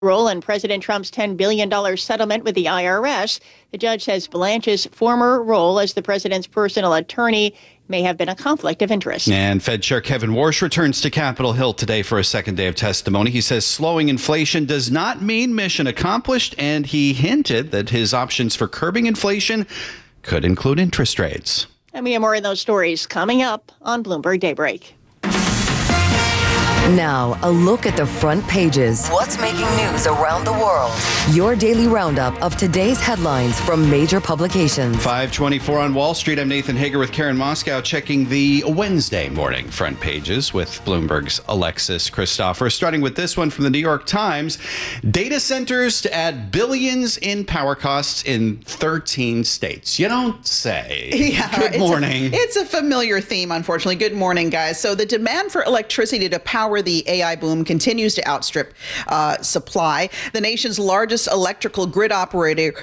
role in President Trump's $10 billion settlement with the IRS. The judge says Blanche's former role as the president's personal attorney may have been a conflict of interest. And Fed Chair Kevin Warsh returns to Capitol Hill today for a second day of testimony. He says slowing inflation does not mean mission accomplished, and he hinted that his options for curbing inflation could include interest rates. And we have more of those stories coming up on Bloomberg Daybreak. Now, a look at the front pages. What's making news around the world? Your daily roundup of today's headlines from major publications. 5:24 on Wall Street. I'm Nathan Hager with Karen Moscow, checking the Wednesday morning front pages with Bloomberg's Alexis Christopher. Starting with this one from the New York Times. Data centers to add billions in power costs in 13 states. You don't say. Yeah, Good morning. It's a familiar theme, unfortunately. Good morning, guys. So the demand for electricity to power the AI boom continues to outstrip supply. The nation's largest electrical grid operator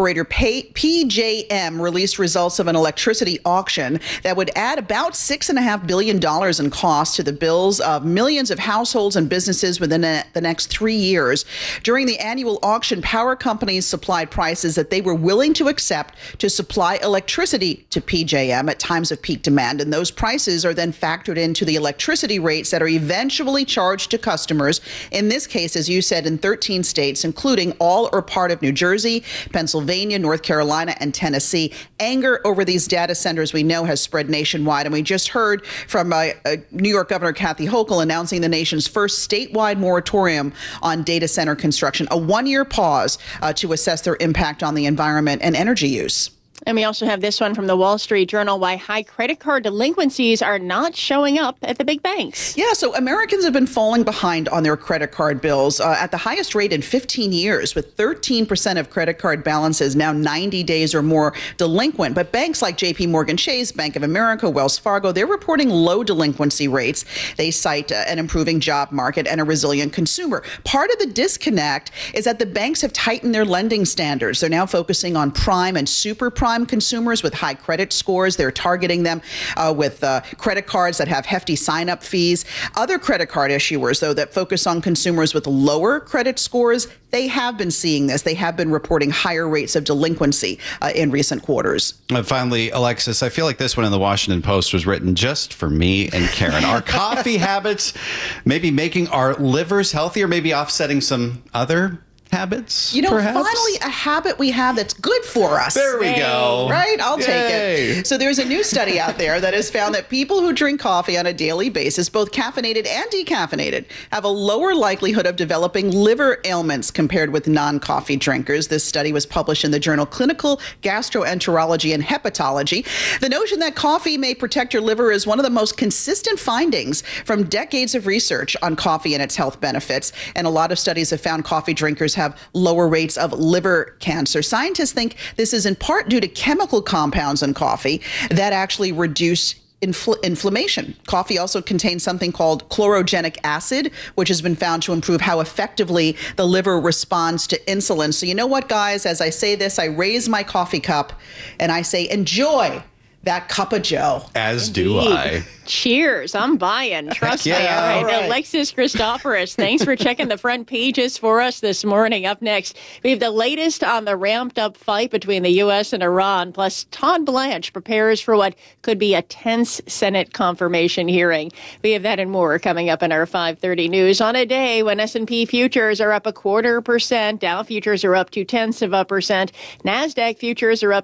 PJM released results of an electricity auction that would add about $6.5 billion in cost to the bills of millions of households and businesses within the next 3 years. During the annual auction, power companies supplied prices that they were willing to accept to supply electricity to PJM at times of peak demand. And those prices are then factored into the electricity rates that are eventually charged to customers. In this case, as you said, in 13 states, including all or part of New Jersey, Pennsylvania, North Carolina, and Tennessee. Anger over these data centers, we know, has spread nationwide. And we just heard from New York Governor Kathy Hochul announcing the nation's first statewide moratorium on data center construction, a one-year pause to assess their impact on the environment and energy use. And we also have this one from the Wall Street Journal, why high credit card delinquencies are not showing up at the big banks. Yeah, so Americans have been falling behind on their credit card bills at the highest rate in 15 years, with 13% of credit card balances now 90 days or more delinquent. But banks like JP Morgan Chase, Bank of America, Wells Fargo, they're reporting low delinquency rates. They cite an improving job market and a resilient consumer. Part of the disconnect is that the banks have tightened their lending standards. They're now focusing on prime and super prime consumers with high credit scores. They're targeting them with credit cards that have hefty sign-up fees. Other credit card issuers, though, that focus on consumers with lower credit scores, they have been seeing this. They have been reporting higher rates of delinquency in recent quarters. Finally, Alexis, I feel like this one in the Washington Post was written just for me and Karen. Our coffee habits maybe making our livers healthier, maybe offsetting some other habits, perhaps? Finally, a habit we have that's good for us. There we go. Right? I'll take it. So there's a new study out there that has found that people who drink coffee on a daily basis, both caffeinated and decaffeinated, have a lower likelihood of developing liver ailments compared with non-coffee drinkers. This study was published in the journal Clinical Gastroenterology and Hepatology. The notion that coffee may protect your liver is one of the most consistent findings from decades of research on coffee and its health benefits. And a lot of studies have found coffee drinkers have lower rates of liver cancer. Scientists think this is in part due to chemical compounds in coffee that actually reduce inflammation. Coffee also contains something called chlorogenic acid, which has been found to improve how effectively the liver responds to insulin. So you know what, guys, as I say this, I raise my coffee cup and I say, enjoy that cup of joe. As do I. Cheers. I'm buying. Trust me. Yeah, All right. Alexis Christoforous, thanks for checking the front pages for us this morning. Up next, we have the latest on the ramped-up fight between the U.S. and Iran, plus Todd Blanche prepares for what could be a tense Senate confirmation hearing. We have that and more coming up in our 5:30 news on a day when S&P futures are up 0.25%, Dow futures are up 0.2%, NASDAQ futures are up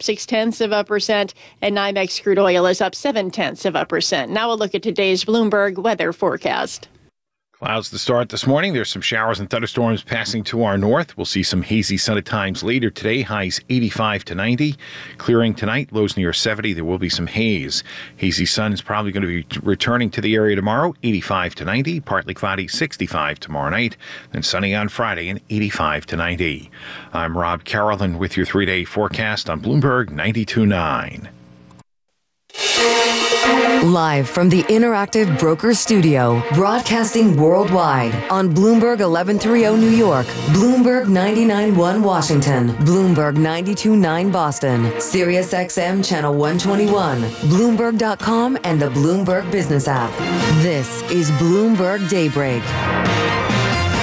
0.6%, and NYMEX crude oil is up 0.7%. Now a look at today's Bloomberg weather forecast. Clouds to start this morning. There's some showers and thunderstorms passing to our north. We'll see some hazy sun at times later today. Highs 85 to 90. Clearing tonight. Lows near 70. There will be some haze. Hazy sun is probably going to be returning to the area tomorrow. 85 to 90. Partly cloudy. 65 tomorrow night. Then sunny on Friday and 85 to 90. I'm Rob Carolyn with your 3-day forecast on Bloomberg 92.9. Live from the Interactive Brokers Studio, broadcasting worldwide on Bloomberg 1130 New York, Bloomberg 99.1 Washington, Bloomberg 92.9 Boston, Sirius XM Channel 121, Bloomberg.com, and the Bloomberg Business app. This is Bloomberg Daybreak. We're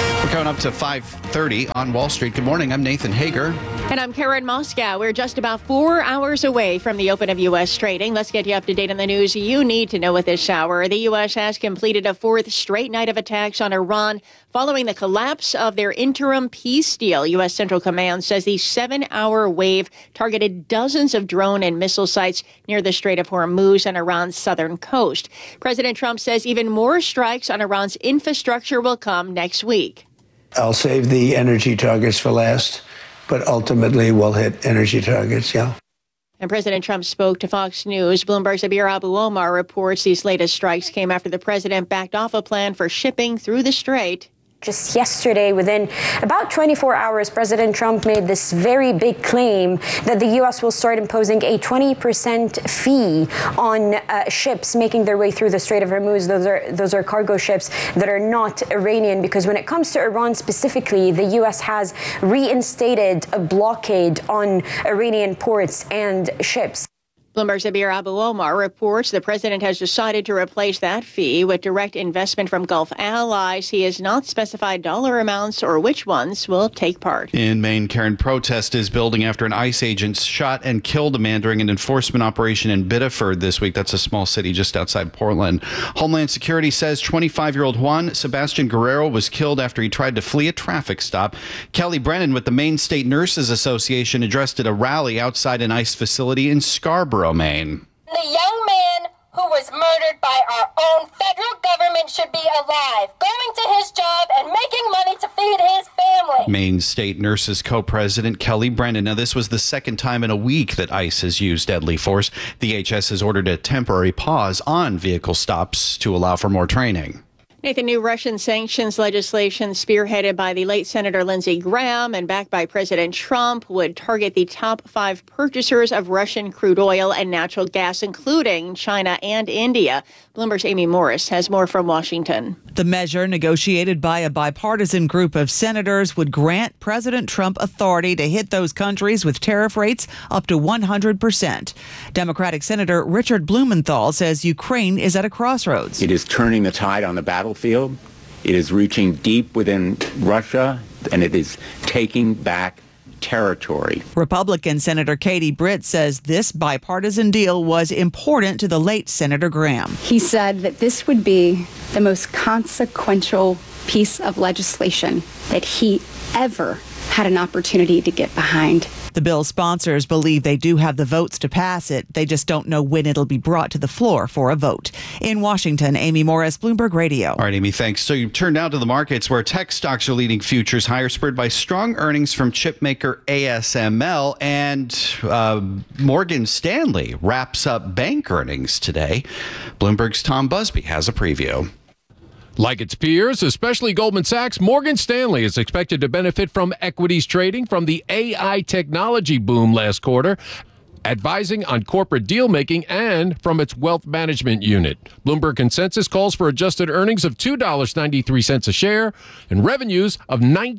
countdown up to 5:30 on Wall Street. Good morning. I'm Nathan Hager. And I'm Karen Moscow. We're just about 4 hours away from the open of U.S. trading. Let's get you up to date on the news you need to know at this hour. The U.S. has completed a fourth straight night of attacks on Iran following the collapse of their interim peace deal. U.S. Central Command says the 7-hour wave targeted dozens of drone and missile sites near the Strait of Hormuz on Iran's southern coast. President Trump says even more strikes on Iran's infrastructure will come next week. I'll save the energy targets for last, but ultimately we'll hit energy targets, yeah. And President Trump spoke to Fox News. Bloomberg's Abir Abu-Omar reports these latest strikes came after the president backed off a plan for shipping through the strait. Just yesterday, within about 24 hours, President Trump made this very big claim that the U.S. will start imposing a 20% fee on ships making their way through the Strait of Hormuz. Those are cargo ships that are not Iranian, because when it comes to Iran specifically, the U.S. has reinstated a blockade on Iranian ports and ships. Bloomberg's Abir Abu-Omar reports the president has decided to replace that fee with direct investment from Gulf allies. He has not specified dollar amounts or which ones will take part. In Maine, Karen, protest is building after an ICE agent shot and killed a man during an enforcement operation in Biddeford this week. That's a small city just outside Portland. Homeland Security says 25-year-old Juan Sebastian Guerrero was killed after he tried to flee a traffic stop. Kelly Brennan with the Maine State Nurses Association addressed at a rally outside an ICE facility in Scarborough, Maine. The young man who was murdered by our own federal government should be alive, going to his job and making money to feed his family. Maine State Nurses co-president Kelly Brennan. Now, this was the second time in a week that ICE has used deadly force. The HS has ordered a temporary pause on vehicle stops to allow for more training. Nathan, new Russian sanctions legislation spearheaded by the late Senator Lindsey Graham and backed by President Trump would target the top 5 purchasers of Russian crude oil and natural gas, including China and India. Bloomberg's Amy Morris has more from Washington. The measure, negotiated by a bipartisan group of senators, would grant President Trump authority to hit those countries with tariff rates up to 100%. Democratic Senator Richard Blumenthal says Ukraine is at a crossroads. It is turning the tide on the battlefield. It is reaching deep within Russia, and it is taking back territory. Republican Senator Katie Britt says this bipartisan deal was important to the late Senator Graham. He said that this would be the most consequential piece of legislation that he ever had an opportunity to get behind. The bill's sponsors believe they do have the votes to pass it. They just don't know when it'll be brought to the floor for a vote. In Washington, Amy Morris, Bloomberg Radio. All right, Amy, thanks. So you turn now to the markets where tech stocks are leading futures higher, spurred by strong earnings from chip maker ASML, and Morgan Stanley wraps up bank earnings today. Bloomberg's Tom Busby has a preview. Like its peers, especially Goldman Sachs, Morgan Stanley is expected to benefit from equities trading from the AI technology boom last quarter, advising on corporate deal-making, and from its wealth management unit. Bloomberg consensus calls for adjusted earnings of $2.93 a share and revenues of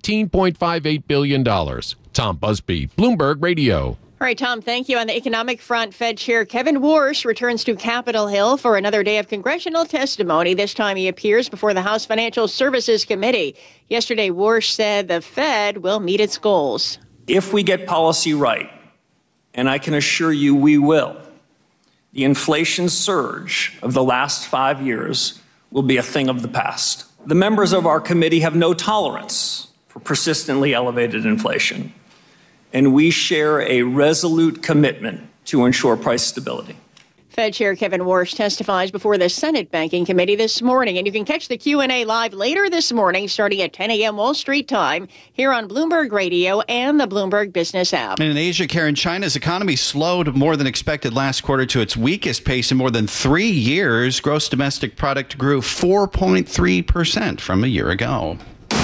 $19.58 billion. Tom Busby, Bloomberg Radio. All right, Tom, thank you. On the economic front, Fed Chair Kevin Warsh returns to Capitol Hill for another day of congressional testimony. This time he appears before the House Financial Services Committee. Yesterday, Warsh said the Fed will meet its goals. If we get policy right, and I can assure you we will, the inflation surge of the last 5 years will be a thing of the past. The members of our committee have no tolerance for persistently elevated inflation, and we share a resolute commitment to ensure price stability. Fed Chair Kevin Warsh testifies before the Senate Banking Committee this morning, and you can catch the Q&A live later this morning starting at 10 a.m. Wall Street time here on Bloomberg Radio and the Bloomberg Business app. And in Asia, Karen, China's economy slowed more than expected last quarter to its weakest pace in more than 3 years. Gross domestic product grew 4.3% from a year ago.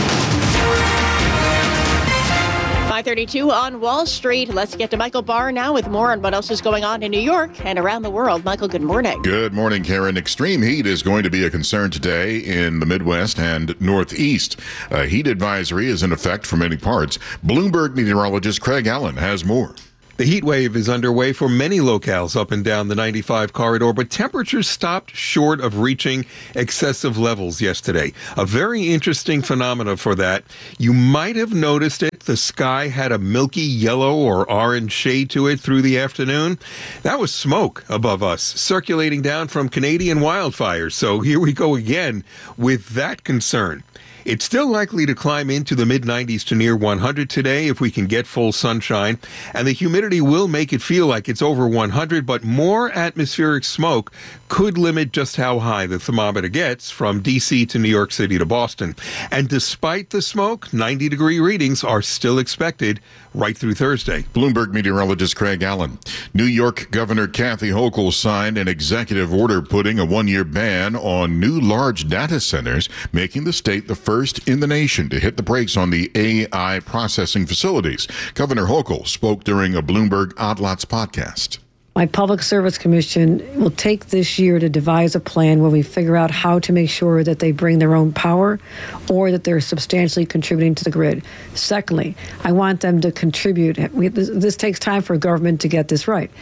5:32 on Wall Street. Let's get to Michael Barr now with more on what else is going on in New York and around the world. Michael, good morning. Good morning, Karen. Extreme heat is going to be a concern today in the Midwest and Northeast. A heat advisory is in effect for many parts. Bloomberg meteorologist Craig Allen has more. The heat wave is underway for many locales up and down the 95 corridor, but temperatures stopped short of reaching excessive levels yesterday. A very interesting phenomena for that. You might have noticed it. The sky had a milky yellow or orange shade to it through the afternoon. That was smoke above us, circulating down from Canadian wildfires. So here we go again with that concern. It's still likely to climb into the mid-90s to near 100 today if we can get full sunshine, and the humidity will make it feel like it's over 100, but more atmospheric smoke could limit just how high the thermometer gets from D.C. to New York City to Boston. And despite the smoke, 90-degree readings are still expected right through Thursday. Bloomberg meteorologist Craig Allen. New York Governor Kathy Hochul signed an executive order putting a one-year ban on new large data centers, making the state the first in the nation to hit the brakes on the AI processing facilities. Governor Hochul spoke during a Bloomberg Odd Lots podcast. My Public Service Commission will take this year to devise a plan where we figure out how to make sure that they bring their own power or that they're substantially contributing to the grid. Secondly, I want them to contribute. This takes time for government to get this right.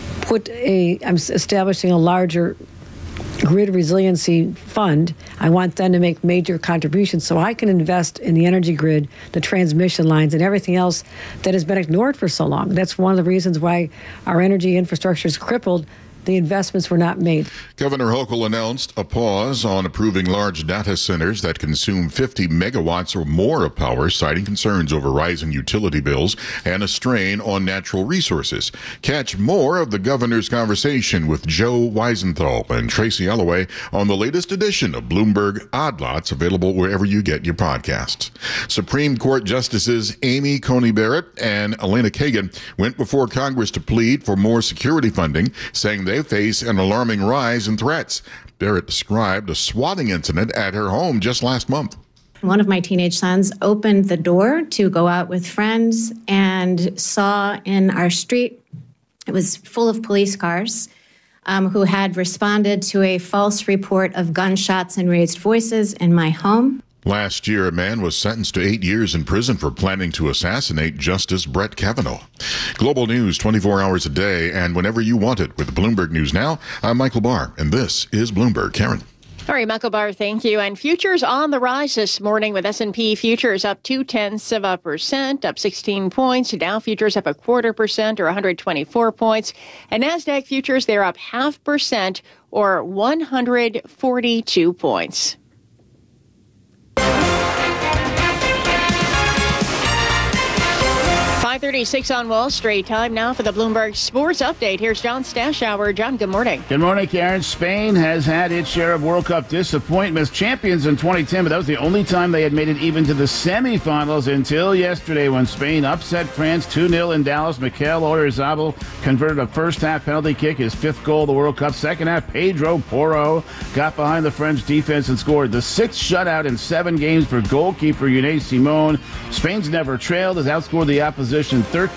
I'm establishing a larger grid resiliency fund. I want them to make major contributions so I can invest in the energy grid, the transmission lines, and everything else that has been ignored for so long. That's one of the reasons why our energy infrastructure is crippled. The investments were not made. Governor Hochul announced a pause on approving large data centers that consume 50 megawatts or more of power, citing concerns over rising utility bills and a strain on natural resources. Catch more of the governor's conversation with Joe Weisenthal and Tracy Alloway on the latest edition of Bloomberg Odd Lots, available wherever you get your podcasts. Supreme Court Justices Amy Coney Barrett and Elena Kagan went before Congress to plead for more security funding, saying they face an alarming rise in threats. Barrett described a swatting incident at her home just last month. One of my teenage sons opened the door to go out with friends and saw in our street, it was full of police cars who had responded to a false report of gunshots and raised voices in my home. Last year, a man was sentenced to 8 years in prison for planning to assassinate Justice Brett Kavanaugh. Global news 24 hours a day and whenever you want it with Bloomberg News Now. I'm Michael Barr, and this is Bloomberg. Karen. All right, Michael Barr, thank you. And futures on the rise this morning with S&P futures up 0.2%, up 16 points. Dow futures up 0.25% or 124 points. And NASDAQ futures, they're up 0.5% or 142 points. 5:36 on Wall Street. Time now for the Bloomberg Sports Update. Here's John Stashower. John, good morning. Good morning, Karen. Spain has had its share of World Cup disappointments. Champions in 2010, but that was the only time they had made it even to the semifinals until yesterday when Spain upset France 2-0 in Dallas. Mikel Oyarzabal converted a first-half penalty kick, his fifth goal of the World Cup. Second half, Pedro Porro got behind the French defense and scored the sixth shutout in 7 games for goalkeeper Unai Simon. Spain's never trailed, has outscored the opposition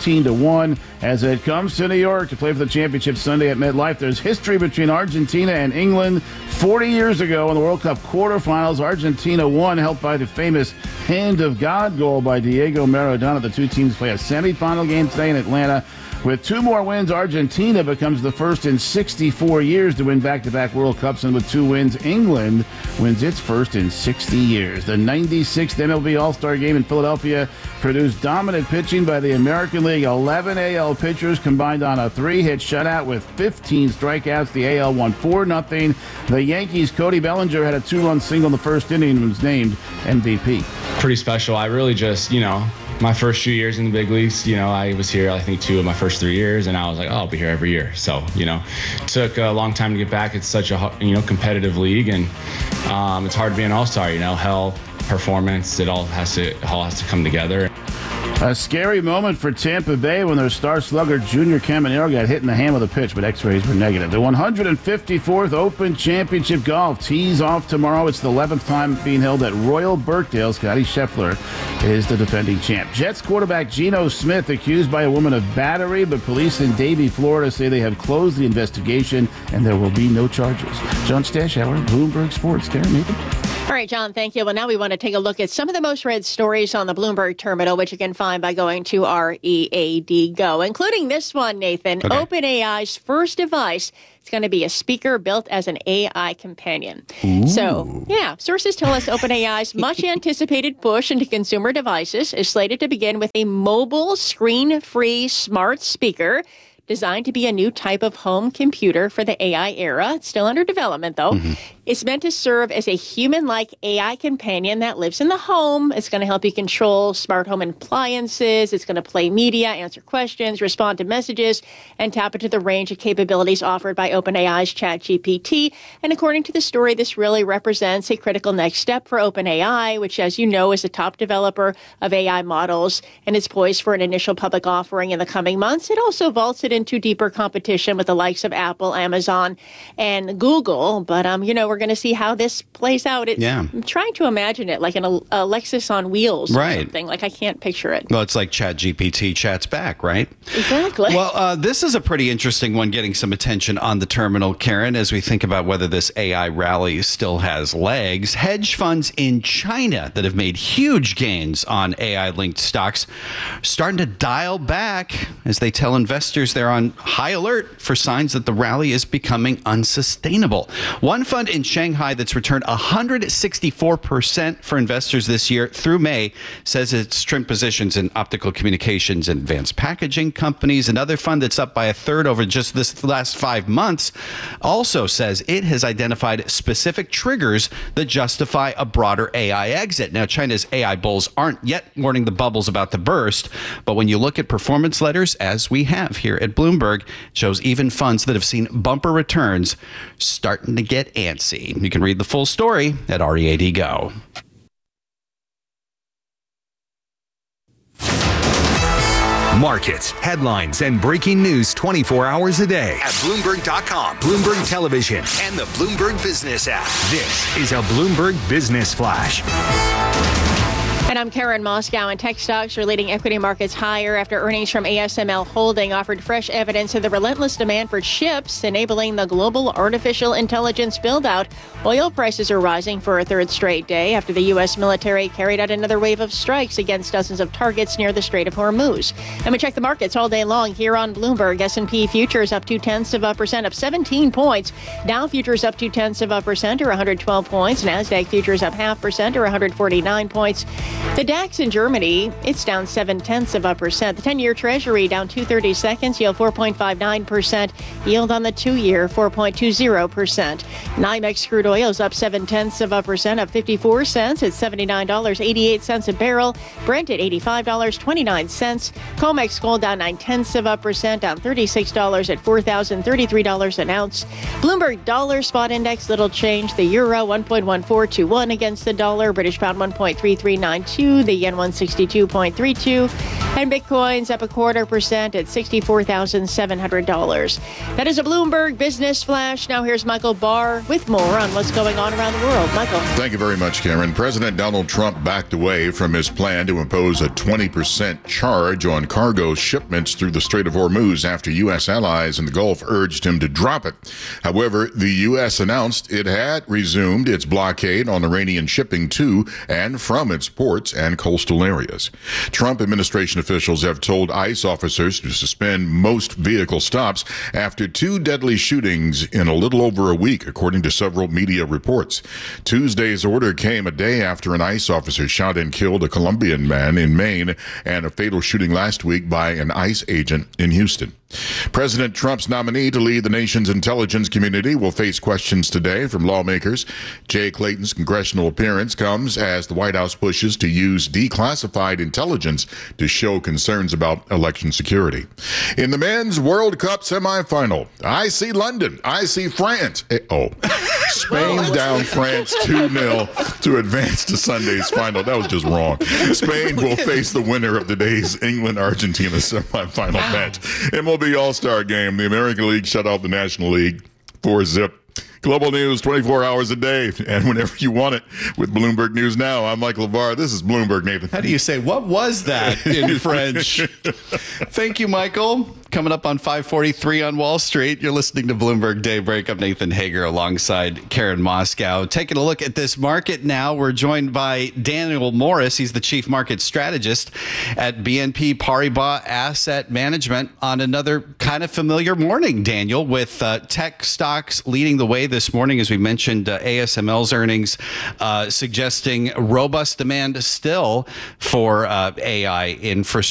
13-1 as it comes to New York to play for the championship Sunday at MetLife. There's history between Argentina and England. 40 years ago in the World Cup quarterfinals, Argentina won, helped by the famous Hand of God goal by Diego Maradona. The two teams play a semifinal game today in Atlanta. With 2 more wins, Argentina becomes the first in 64 years to win back-to-back World Cups, and with 2 wins, England wins its first in 60 years. The 96th MLB All-Star Game in Philadelphia produced dominant pitching by the American League. 11 AL pitchers combined on a 3-hit shutout with 15 strikeouts. The AL won 4-0. The Yankees' Cody Bellinger had a 2-run single in the first inning and was named MVP. Pretty special. I really just, my first few years in the big leagues, I was here, I think 2 of my first 3 years, and I was like, I'll be here every year. So, took a long time to get back. It's such a, competitive league, and it's hard to be an all-star, health, performance, it all has to come together. A scary moment for Tampa Bay when their star slugger Junior Caminero got hit in the hand with a pitch, but x-rays were negative. The 154th Open Championship Golf tees off tomorrow. It's the 11th time being held at Royal Birkdale. Scottie Scheffler is the defending champ. Jets quarterback Geno Smith accused by a woman of battery, but police in Davie, Florida say they have closed the investigation and there will be no charges. John Stashower, Bloomberg Sports. Karen, Nathan. All right, John, thank you. Well, now we want to take a look at some of the most read stories on the Bloomberg terminal, which you can find by going to READ Go, including this one, Nathan. Okay. OpenAI's first device. It's going to be a speaker built as an AI companion. Ooh. So, yeah, sources tell us OpenAI's much anticipated push into consumer devices is slated to begin with a mobile screen-free smart speaker designed to be a new type of home computer for the AI era. It's still under development, though. It's meant to serve as a human-like AI companion that lives in the home. It's going to help you control smart home appliances. It's going to play media, answer questions, respond to messages, and tap into the range of capabilities offered by OpenAI's ChatGPT. And according to the story, this really represents a critical next step for OpenAI, which, as you know, is a top developer of AI models, and it's poised for an initial public offering in the coming months. It also vaults it into deeper competition with the likes of Apple, Amazon, and Google. But, we're going to see how this plays out. I'm trying to imagine it like an Alexis on wheels or something. Like, I can't picture it. Well, it's like ChatGPT chats back, right? Exactly. Well, this is a pretty interesting one getting some attention on the terminal, Karen, as we think about whether this AI rally still has legs. Hedge funds in China that have made huge gains on AI-linked stocks starting to dial back as they tell investors they're on high alert for signs that the rally is becoming unsustainable. One fund in Shanghai that's returned 164% for investors this year through May says it's trimmed positions in optical communications and advanced packaging companies. Another fund that's up by a third over just this last 5 months also says it has identified specific triggers that justify a broader AI exit. Now, China's AI bulls aren't yet warning the bubbles about to burst, but when you look at performance letters, as we have here at Bloomberg, it shows even funds that have seen bumper returns starting to get antsy. You can read the full story at READ Go. Markets, headlines, and breaking news 24 hours a day at Bloomberg.com, Bloomberg Television, and the Bloomberg Business app. This is a Bloomberg Business Flash. And I'm Karen Moscow, and tech stocks are leading equity markets higher after earnings from ASML Holding offered fresh evidence of the relentless demand for chips, enabling the global artificial intelligence build-out. Oil prices are rising for a third straight day after the U.S. military carried out another wave of strikes against dozens of targets near the Strait of Hormuz. And we check the markets all day long here on Bloomberg. S&P futures up 0.2%, up 17 points. Dow futures up 0.2%, or 112 points. NASDAQ futures up 0.5%, or 149 points. The DAX in Germany, it's down 0.7%. The 10-year Treasury down 2/32, yield 4.59%. Yield on the 2-year 4.20%. NYMEX crude oil is up 0.7%, up 54 cents at $79.88 a barrel. Brent at $85.29. COMEX gold down 0.9%, down $36 at $4,033 an ounce. Bloomberg dollar spot index little change. The euro 1.1421 against the dollar. British pound 1.3392. The yen 162.32, and Bitcoin's up 0.25% at $64,700. That is a Bloomberg Business Flash. Now here's Michael Barr with more on what's going on around the world. Michael. Thank you very much, Karen. President Donald Trump backed away from his plan to impose a 20% charge on cargo shipments through the Strait of Hormuz after U.S. allies in the Gulf urged him to drop it. However, the U.S. announced it had resumed its blockade on Iranian shipping to and from its ports and coastal areas. Trump administration officials have told ICE officers to suspend most vehicle stops after 2 deadly shootings in a little over a week, according to several media reports. Tuesday's order came a day after an ICE officer shot and killed a Colombian man in Maine and a fatal shooting last week by an ICE agent in Houston. President Trump's nominee to lead the nation's intelligence community will face questions today from lawmakers. Jay Clayton's congressional appearance comes as the White House pushes to use declassified intelligence to show concerns about election security. In the men's World Cup semifinal, I see London. I see France. Spain down France 2-0 to advance to Sunday's final. That was just wrong. Spain will face the winner of today's England-Argentina semifinal match. MLB All-Star Game. The American League shut out the National League 4-0. Global news 24 hours a day and whenever you want it with Bloomberg News Now. I'm Michael LeVar. This is Bloomberg, Nathan. How do you say, what was that in French? Thank you, Michael. coming up on 543 on Wall Street. You're listening to Bloomberg Daybreak. I'm Nathan Hager alongside Karen Moscow. Taking a look at this market now, we're joined by Daniel Morris. He's the chief market strategist at BNP Paribas Asset Management on another kind of familiar morning, Daniel, with tech stocks leading the way this morning. As we mentioned, ASML's earnings suggesting robust demand still for AI infrastructure.